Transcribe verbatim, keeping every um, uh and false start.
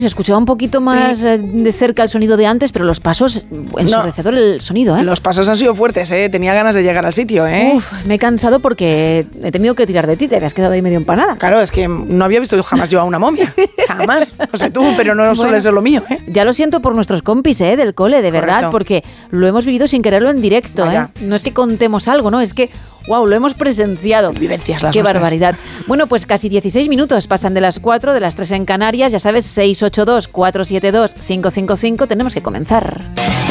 Se escuchaba un poquito más sí. de cerca el sonido de antes, pero los pasos, ensordecedor no, el sonido, ¿eh? Los pasos han sido fuertes, ¿eh? Tenía ganas de llegar al sitio, ¿eh? Uf, me he cansado porque he tenido que tirar de ti, te habías quedado ahí medio empanada. Claro, es que no había visto yo jamás yo a una momia, jamás. No sé tú, pero no bueno, suele ser lo mío, ¿eh? Ya lo siento por nuestros compis, ¿eh? Del cole, de verdad, Correcto. Porque lo hemos vivido sin quererlo en directo, Vaya. ¿eh? No es que contemos algo, ¿no? Es que, wow, lo hemos presenciado. Vivencias las Qué nuestras. barbaridad. Bueno, pues casi dieciséis minutos pasan de las cuatro, de las tres en Canarias, ya sabes, seis ocho dos, cuatro siete dos, cinco cinco cinco, tenemos que comenzar.